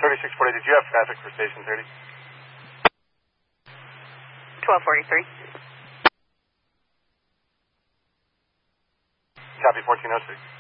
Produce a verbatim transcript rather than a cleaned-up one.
thirty-six forty, did you have traffic for station thirty? twelve forty-three. Copy fourteen oh six.